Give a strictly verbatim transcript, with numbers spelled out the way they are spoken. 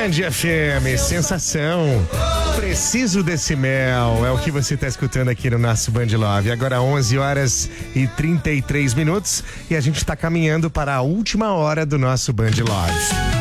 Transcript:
Band F M, sensação. Preciso desse mel, é o que você está escutando aqui no nosso Band Love. Agora onze horas e trinta e três minutos e a gente está caminhando para a última hora do nosso Band Love.